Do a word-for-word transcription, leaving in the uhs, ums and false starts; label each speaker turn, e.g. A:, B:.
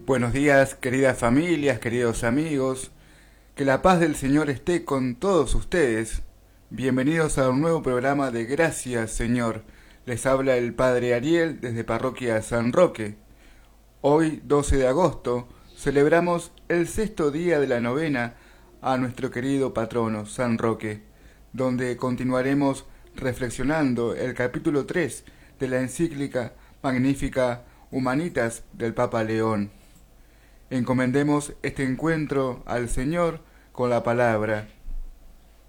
A: Buenos días, queridas familias, queridos amigos. Que la paz del Señor esté con todos ustedes. Bienvenidos a un nuevo programa de Gracias, Señor. Les habla el Padre Ariel desde Parroquia San Roque. Hoy, doce de agosto, celebramos el sexto día de la novena a nuestro querido patrono, San Roque, donde continuaremos reflexionando el capítulo tres de la encíclica magnífica Humanitas del Papa León. Encomendemos este encuentro al Señor con la palabra